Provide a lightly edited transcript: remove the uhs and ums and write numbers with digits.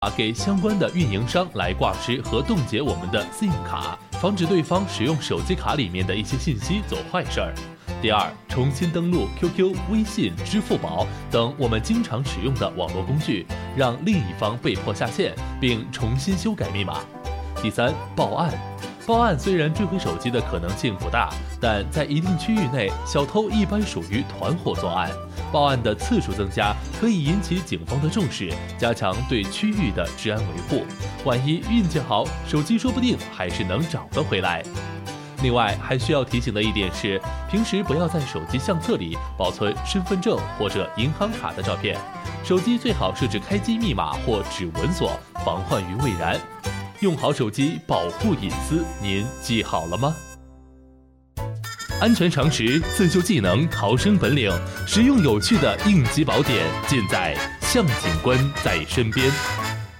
给相关的运营商来挂失和冻结我们的 SIM 卡，防止对方使用手机卡里面的一些信息做坏事儿。第二，重新登录 QQ、微信、支付宝等我们经常使用的网络工具，让另一方被迫下线，并重新修改密码。第三，报案。报案虽然追回手机的可能性不大，但在一定区域内，小偷一般属于团伙作案。报案的次数增加，可以引起警方的重视，加强对区域的治安维护。万一运气好，手机说不定还是能找得回来。另外，还需要提醒的一点是，平时不要在手机相册里保存身份证或者银行卡的照片。手机最好设置开机密码或指纹锁，防患于未然。用好手机，保护隐私，您记好了吗？安全常识、自救技能、逃生本领，实用有趣的应急宝典，尽在向警官在身边。